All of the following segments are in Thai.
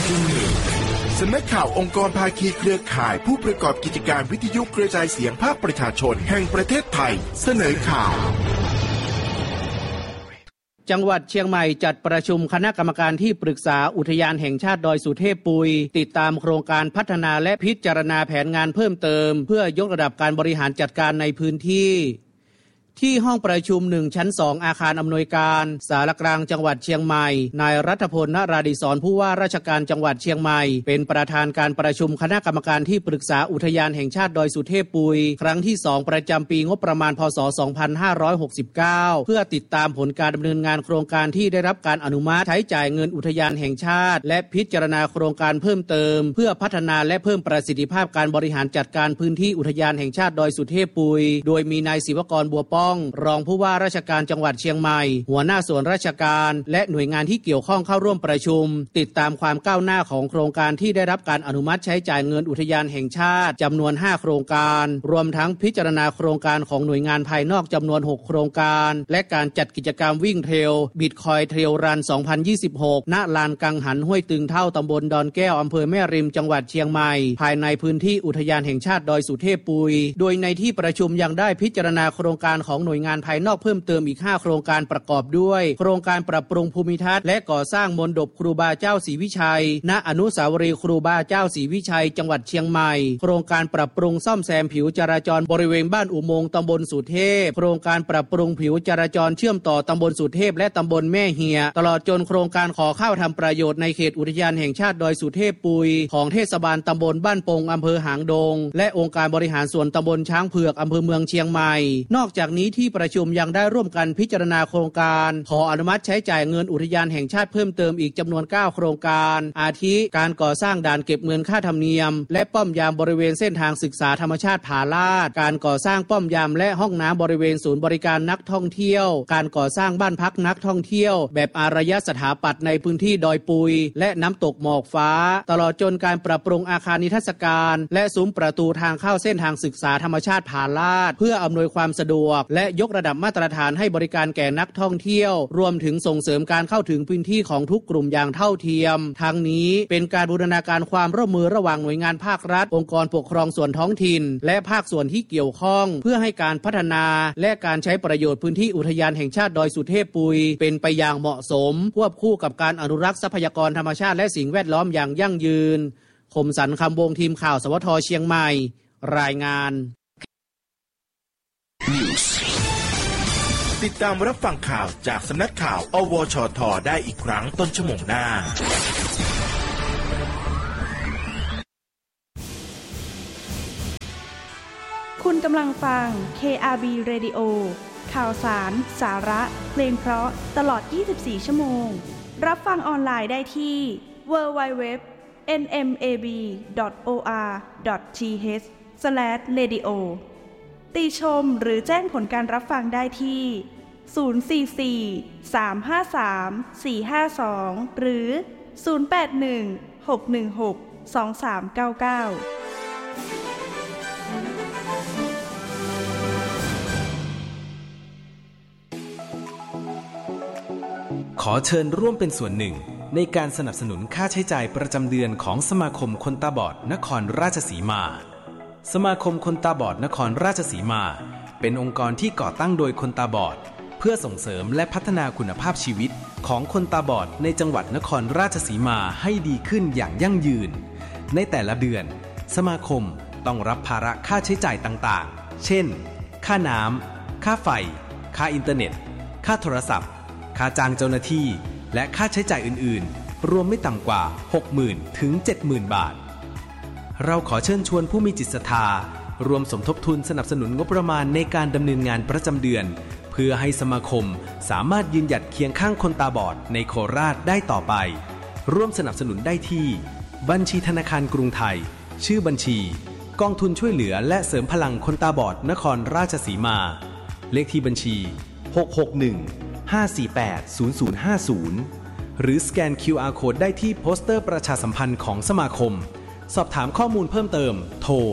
สำนักข่าวองค์กรภาคีเครือข่ายผู้ประกอบกิจการวิทยุกระจายเสียงภาคประชาชนแห่งประเทศไทยเสนอข่าวจังหวัดเชียงใหม่จัดประชุมคณะกรรมการที่ปรึกษาอุทยานแห่งชาติดอยสุเทพปุยติดตามโครงการพัฒนาและพิจารณาแผนงานเพิ่มเติมเพื่อยกระดับการบริหารจัดการในพื้นที่ที่ห้องประชุม1ชั้น2อาคารอำนวยการสารกลางจังหวัดเชียงใหม่นายรัฐพล นราดิศรผู้ว่าราชการจังหวัดเชียงใหม่เป็นประธานการประชุมคณะกรรมการที่ปรึกษาอุทยานแห่งชาติดอยสุเทพปุยครั้งที่2ประจำปีงบประมาณพศ2569เพื่อติดตามผลการดำเนินงานโครงการที่ได้รับการอนุมัติใช้จ่ายเงินอุทยานแห่งชาติและพิจารณาโครงการเพิ่มเติมเพื่อพัฒนาและเพิ่มประสิทธิภาพการบริหารจัดการพื้นที่อุทยานแห่งชาติดอยสุเทพปุยโดยมีนายศิวกรบัวป้องรองผู้ว่าราชการจังหวัดเชียงใหม่หัวหน้าส่วนราชการและหน่วยงานที่เกี่ยวข้องเข้าร่วมประชุมติดตามความก้าวหน้าของโครงการที่ได้รับการอนุมัติใช้จ่ายเงินอุทยานแห่งชาติจำนวน5โครงการรวมทั้งพิจารณาโครงการของหน่วยงานภายนอกจำนวน6โครงการและการจัดกิจกรรมวิ่งเทรลบิตคอยเทรลรัน2026ณลานกังหันห้วยตึงเท่าตำบลดอนแก้วอำเภอแม่ริมจังหวัดเชียงใหม่ภายในพื้นที่อุทยานแห่งชาติดอยสุเทพปุยโดยในที่ประชุมยังได้พิจารณาโครงการของหน่วยงานภายนอกเพิ่มเติมอีก5โครงการประกอบด้วยโครงการปรับปรุงภูมิทัศน์และก่อสร้างมณฑปครูบาเจ้าศรีวิชัยณอนุสาวรีย์ครูบาเจ้าศรีวิชัยจังหวัดเชียงใหม่โครงการปรับปรุงซ่อมแซมผิวจราจรบริเวณบ้านอุโมงค์ตำบลสุเทพโครงการปรับปรุงผิวจราจรเชื่อมต่อตำบลสุเทพและตำบลแม่เหียตลอดจนโครงการขอเข้าทำประโยชน์ในเขตอุทยานแห่งชาติดอยสุเทพปุยของเทศบาลตำบลบ้านปงอำเภอหางดงและองค์การบริหารส่วนตำบลช้างเผือกอำเภอเมืองเชียงใหม่นอกจากนี้ที่ประชุมยังได้ร่วมกันพิจารณาโครงการขออนุมัติใช้จ่ายเงินอุทยานแห่งชาติเพิ่มเติมอีกจำนวน9โครงการอาทิการก่อสร้างด่านเก็บเงินค่าธรรมเนียมและป้อมยามบริเวณเส้นทางศึกษาธรรมชาติผาลาดการก่อสร้างป้อมยามและห้องน้ำบริเวณศูนย์บริการนักท่องเที่ยวการก่อสร้างบ้านพักนักท่องเที่ยวแบบอารยสถาปัตย์ในพื้นที่ดอยปุยและน้ำตกหมอกฟ้าตลอดจนการปรับปรุงอาคารนิทรรศการและซุ้มประตูทางเข้าเส้นทางศึกษาธรรมชาติผาลาดเพื่ออำนวยความสะดวกและยกระดับมาตรฐานให้บริการแก่นักท่องเที่ยวรวมถึงส่งเสริมการเข้าถึงพื้นที่ของทุกกลุ่มอย่างเท่าเทียมทั้งนี้เป็นการบูรณาการความร่วมมือระหว่างหน่วยงานภาครัฐองค์กรปกครองส่วนท้องถิ่นและภาคส่วนที่เกี่ยวข้องเพื่อให้การพัฒนาและการใช้ประโยชน์พื้นที่อุทยานแห่งชาติดอยสุเทพปุยเป็นไปอย่างเหมาะสมควบคู่กับการอนุรักษ์ทรัพยากรธรรมชาติและสิ่งแวดล้อมอย่างยั่งยืนคมสันต์คำวงทีมข่าวสวทเชียงใหม่รายงานติดตามรับฟังข่าวจากสำนักข่าวอวชทได้อีกครั้งต้นชั่วโมงหน้าคุณกำลังฟัง KRB Radio ข่าวสารสาระเพลงเพราะตลอด24ชั่วโมงรับฟังออนไลน์ได้ที่ www.nmab.or.th/radio ติชมหรือแจ้งผลการรับฟังได้ที่044-353-452หรือ081-616-2399 ขอเชิญร่วมเป็นส่วนหนึ่งในการสนับสนุนค่าใช้จ่ายประจำเดือนของสมาคมคนตาบอดนครราชสีมาสมาคมคนตาบอดนครราชสีมาเป็นองค์กรที่ก่อตั้งโดยคนตาบอดเพื่อส่งเสริมและพัฒนาคุณภาพชีวิตของคนตาบอดในจังหวัดนครราชสีมาให้ดีขึ้นอย่างยั่งยืนในแต่ละเดือนสมาคมต้องรับภาระค่าใช้จ่ายต่างๆเช่นค่าน้ำค่าไฟค่าอินเทอร์เน็ตค่าโทรศัพท์ค่าจ้างเจ้าหน้าที่และค่าใช้จ่ายอื่นๆรวมไม่ต่ำกว่า 60,000 ถึง 70,000 บาทเราขอเชิญชวนผู้มีจิตศรัทธารวมสมทบทุนสนับสนุนงบประมาณในการดำเนินงานประจำเดือนเพื่อให้สมาคมสามารถยืนหยัดเคียงข้างคนตาบอดในโคราชได้ต่อไปร่วมสนับสนุนได้ที่บัญชีธนาคารกรุงไทยชื่อบัญชีกองทุนช่วยเหลือและเสริมพลังคนตาบอดนครราชสีมาเลขที่บัญชี661-548-0050หรือสแกน QR Code ได้ที่โปสเตอร์ประชาสัมพันธ์ของสมาคมสอบถามข้อมูลเพิ่มเติมโทร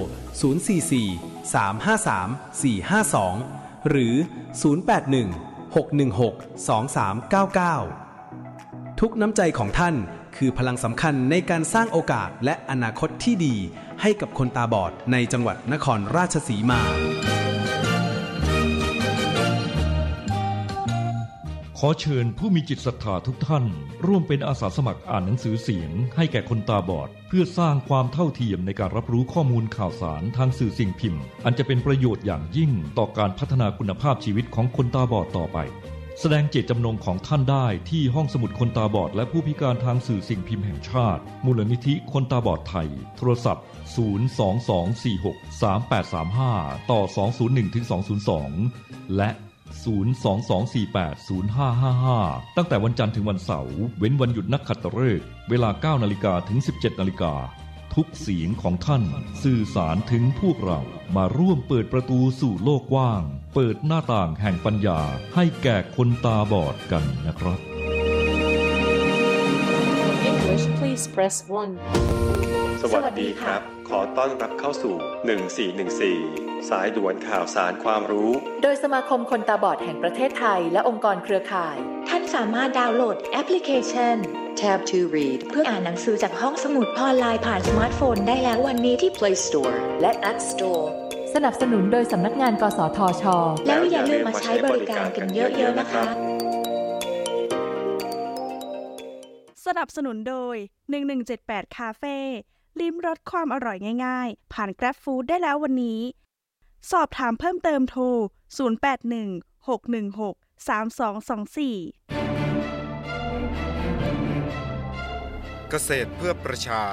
044-353-452หรือ081-616-2399ทุกน้ำใจของท่านคืคือพลังสำคัญในการสร้างโอกาสและอนาคตที่ดีให้กับคนตาบอดในจังหวัดนครราชสีมาขอเชิญผู้มีจิตศรัทธาทุกท่านร่วมเป็นอาสาสมัครอ่านหนังสือเสียงให้แก่คนตาบอดเพื่อสร้างความเท่าเทียมในการรับรู้ข้อมูลข่าวสารทางสื่อสิ่งพิมพ์อันจะเป็นประโยชน์อย่างยิ่งต่อการพัฒนาคุณภาพชีวิตของคนตาบอดต่อไปแสดงเจตจำนงของท่านได้ที่ห้องสมุดคนตาบอดและผู้พิการทางสื่อสิ่งพิมพ์แห่งชาติมูลนิธิคนตาบอดไทยโทรศัพท์022463835ต่อ201-202และ022480555ตั้งแต่วันจันทร์ถึงวันเสาร์เว้นวันหยุดนักขัตฤกษ์เวลา 9:00 นถึง 17:00 นทุกเสียงของท่านสื่อสารถึงพวกเรามาร่วมเปิดประตูสู่โลกกว้างเปิดหน้าต่างแห่งปัญญาให้แก่คนตาบอดกันนะครับ English please press 1 สวัสดีครับขอต้อนรับเข้าสู่1414สายด่วนข่าวสารความรู้โดยสมาคมคนตาบอดแห่งประเทศไทยและองค์กรเครือข่ายท่านสามารถดาวน์โหลดแอปพลิเคชัน Tab to Read เพื่ออ่านหนังสือจากห้องสมุดออนไลน์ผ่านสมาร์ทโฟนได้แล้ววันนี้ที่ Play Store และ App Store สนับสนุนโดยสำนักงานกสทช. แล้วอย่าลืมมาใช้บริการกันเยอะๆนะคะสนับสนุนโดย1178คาเฟ่ลิ้มรสความอร่อยง่ายๆผ่าน Grab Food ได้แล้ววันนี้สอบถามเพิ่มเติมโทร0816163224 เกษตรเพื่อประชา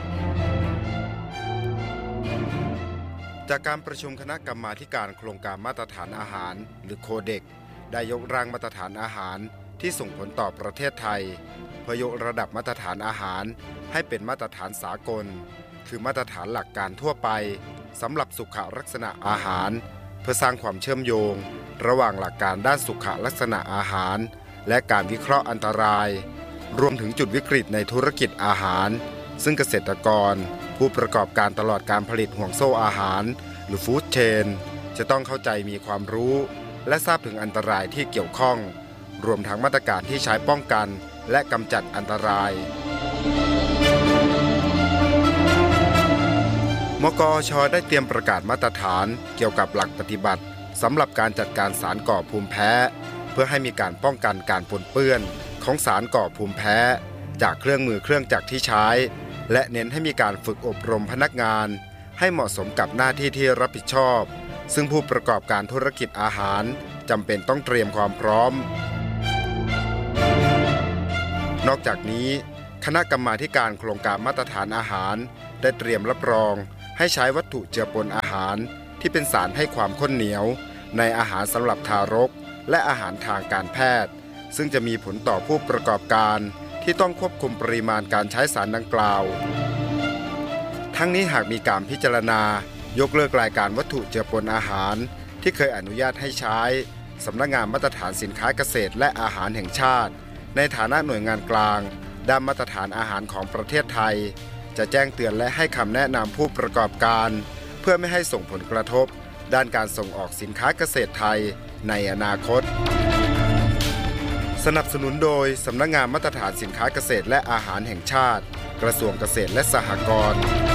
จากการประชุมคณะกรรมาธิการโครงการมาตรฐานอาหารหรือโคเด็กได้ยกร่างมาตรฐานอาหารที่ส่งผลต่อประเทศไทยเพื่อยกระดับมาตรฐานอาหารให้เป็นมาตรฐานสากลคือมาตรฐานหลักการทั่วไปสำหรับสุขลักษณะอาหารเพื่อสร้างความเชื่อมโยงระหว่างหลักการด้านสุขลักษณะอาหารและการวิเคราะห์อันตรายรวมถึงจุดวิกฤตในธุรกิจอาหารซึ่งเกษตรกรผู้ประกอบการตลอดการผลิตห่วงโซ่อาหารหรือฟู้ดเชนจะต้องเข้าใจมีความรู้และทราบถึงอันตรายที่เกี่ยวข้องรวมทั้งมาตรการที่ใช้ป้องกันและกำจัดอันตรายมกช.ได้เตรียมประกาศมาตรฐานเกี่ยวกับหลักปฏิบัติสำหรับการจัดการสารก่อภูมิแพ้เพื่อให้มีการป้องกันการปนเปื้อนของสารก่อภูมิแพ้จากเครื่องมือเครื่องจักรที่ใช้และเน้นให้มีการฝึกอบรมพนักงานให้เหมาะสมกับหน้าที่ที่รับผิดชอบซึ่งผู้ประกอบการธุรกิจอาหารจำเป็นต้องเตรียมความพร้อมนอกจากนี้คณะกรรมาธิการโครงการมาตรฐานอาหารได้เตรียมรับรองให้ใช้วัตถุเจือปนอาหารที่เป็นสารให้ความข้นเหนียวในอาหารสำหรับทารกและอาหารทางการแพทย์ซึ่งจะมีผลต่อผู้ประกอบการที่ต้องควบคุมปริมาณการใช้สารดังกล่าวทั้งนี้หากมีการพิจารณายกเลิกรายการวัตถุเจือปนอาหารที่เคยอนุญาตให้ใช้สำนักงานมาตรฐานสินค้าเกษตรและอาหารแห่งชาติในฐานะหน่วยงานกลางด้านมาตรฐานอาหารของประเทศไทยจะแจ้งเตือนและให้คำแนะนำผู้ประกอบการเพื่อไม่ให้ส่งผลกระทบด้านการส่งออกสินค้าเกษตรไทยในอนาคตสนับสนุนโดยสำนักงานมาตรฐานสินค้าเกษตรและอาหารแห่งชาติกระทรวงเกษตรและสหกรณ์